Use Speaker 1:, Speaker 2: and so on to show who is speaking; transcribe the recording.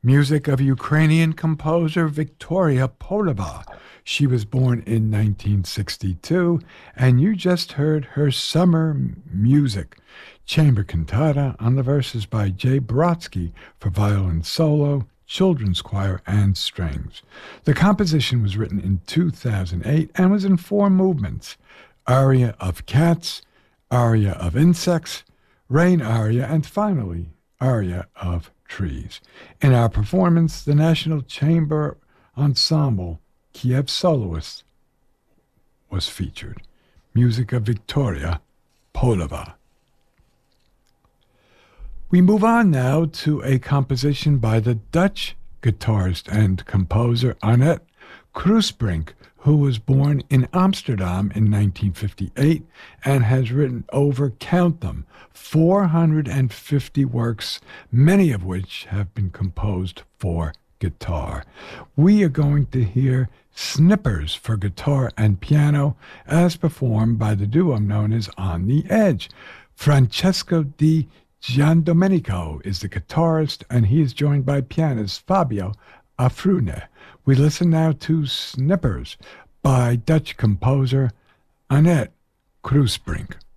Speaker 1: Music of Ukrainian composer Victoria Polova. She was born in 1962, and you just heard her Summer Music, chamber cantata on the verses by Jay Brodsky for violin solo, children's choir, and strings. The composition was written in 2008 and was in four movements: aria of cats, aria of insects, rain aria, and finally, aria of trees. In our performance, the National Chamber Ensemble Kiev Soloists was featured. Music of Victoria Polova. We move on now to a composition by the Dutch guitarist and composer Annette Kruisbrink, who was born in Amsterdam in 1958 and has written over, count them, 450 works, many of which have been composed for guitar. We are going to hear Snippers for guitar and piano as performed by the duo known as On the Edge. Francesco Di Giandomenico is the guitarist, and he is joined by pianist Fabio Afrune. We listen now to Snippers by Dutch composer Annette Kruisbrink.